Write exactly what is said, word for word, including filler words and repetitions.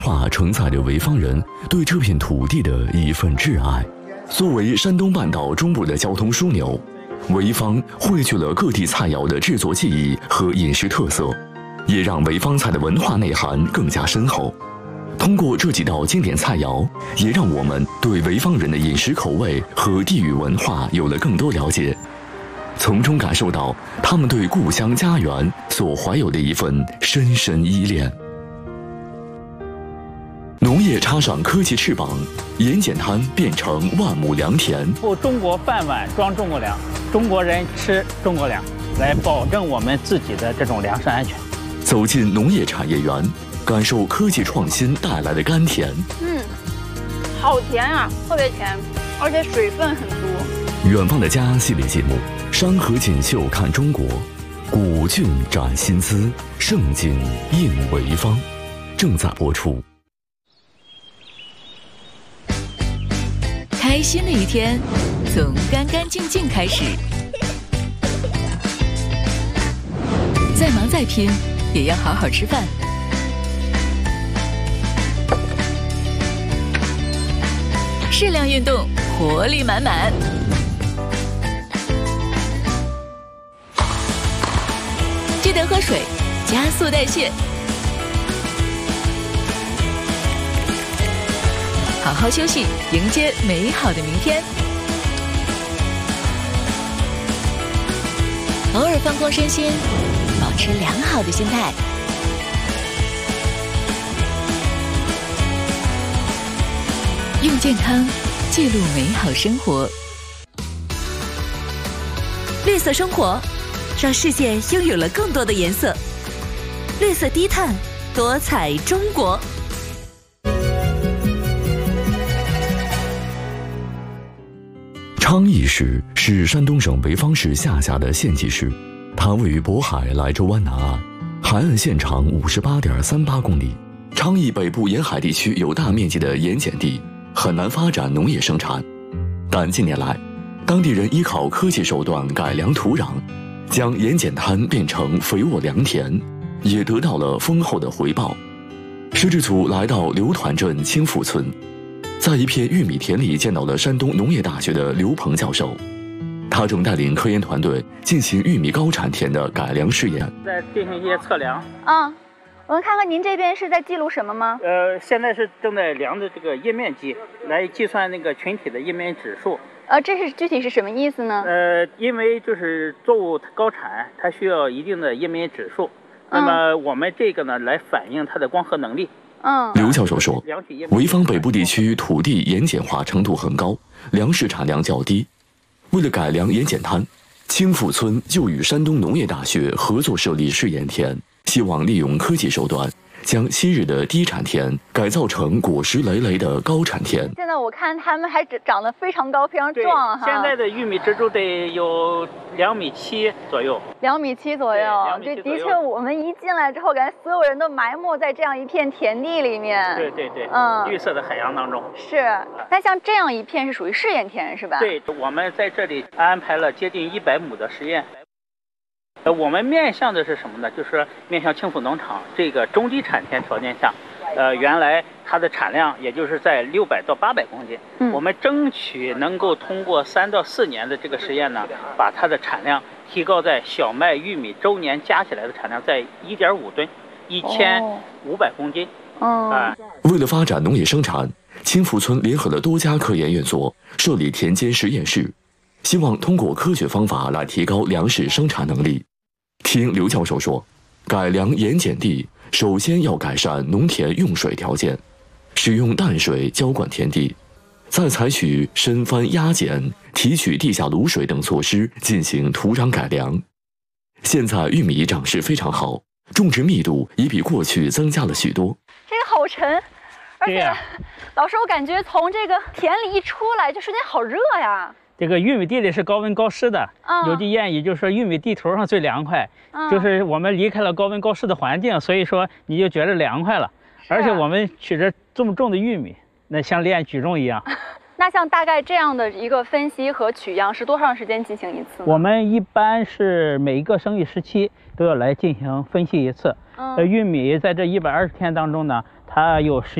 话承载着潍坊人对这片土地的一份挚爱。作为山东半岛中部的交通枢纽，潍坊汇聚了各地菜肴的制作技艺和饮食特色，也让潍坊菜的文化内涵更加深厚。通过这几道经典菜肴，也让我们对潍坊人的饮食口味和地域文化有了更多了解，从中感受到他们对故乡家园所怀有的一份深深依恋。农业插上科技翅膀，盐碱滩变成万亩良田。 不中国饭碗装中国粮，中国人吃中国粮，来保证我们自己的这种粮食安全。 走进农业产业园，感受科技创新带来的甘甜。 嗯，好甜啊，特别甜，而且水分很多。 远方的家系列节目，山河锦绣看中国，古郡展新姿，盛景映潍坊，正在播出。 开心的一天，从干干净净开始。再忙再拼，也要好好吃饭。适量运动，活力满满。记得喝水，加速代谢。好好休息，迎接美好的明天。偶尔放空身心，保持良好的心态。用健康记录美好生活。绿色生活，让世界拥有了更多的颜色。绿色低碳，多彩中国。 昌邑市是山东省潍坊市下辖的县级市，它位于渤海莱州湾南岸，海岸线长五十八点三八公里。昌邑北部沿海地区有大面积的盐碱地，很难发展农业生产。但近年来，当地人依靠科技手段改良土壤，将盐碱滩变成肥沃良田，也得到了丰厚的回报。摄制组来到刘团镇青富村，在一片玉米田里见到了山东农业大学的刘鹏教授，他正带领科研团队进行玉米高产田的改良试验， 在进行一些测量。 啊，我们看看您这边是在记录什么吗？ 呃，现在是正在量的这个叶面积，来计算那个群体的叶面指数。 呃，这是具体是什么意思呢？ 呃，因为就是作物高产，它需要一定的叶面指数，那么我们这个呢，来反映它的光合能力。 嗯， 刘教授说，潍坊北部地区土地盐碱化程度很高，粮食产量较低。为了改良盐碱滩，青富村就与山东农业大学合作设立试验田，希望利用科技手段，将昔日的低产田改造成果实累累的高产田。 现在我看它们还长得非常高，非常壮哈。 现在的玉米植株得有两米七左右。 两米七左右，这的确，我们一进来之后，感觉所有人都埋没在这样一片田地里面。 对对对， 嗯， 绿色的海洋当中。 是，那像这样一片是属于试验田是吧？ 对，我们在这里安排了接近一百亩的实验。呃，我们面向的是什么呢？就是面向青富农场这个中低产田条件下，呃，原来它的产量也就是在六百到八百公斤，嗯，我们争取能够通过三到四年的这个实验呢，把它的产量提高在小麦、玉米周年加起来的产量在一点五吨，一千五百公斤。 哦， 啊、 为了发展农业生产，青富村联合了多家科研院所，设立田间实验室，希望通过科学方法来提高粮食生产能力。听刘教授说，改良盐碱地首先要改善农田用水条件，使用淡水浇灌田地，再采取深翻压碱、提取地下卤水等措施进行土壤改良。现在玉米长势非常好，种植密度也比过去增加了许多。 这个好沉，而且、 啊、 老师，我感觉从这个田里一出来，就瞬间好热呀。 这个玉米地里是高温高湿的， 嗯、 有句谚语就是说玉米地头上最凉快，嗯、就是我们离开了高温高湿的环境，所以说你就觉得凉快了。而且我们取着这么重的玉米，那像练举重一样。 那像大概这样的一个分析和取样是多长时间进行一次呢？ 我们一般是每一个生育时期都要来进行分析一次。嗯、呃，玉米在这一百二十天当中呢， 它有十